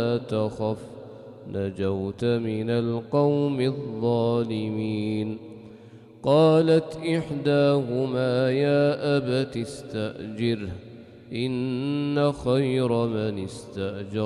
تخف نجوت من القوم الظالمين. قالت إحداهما يا أبت استأجره إن خير من استأجر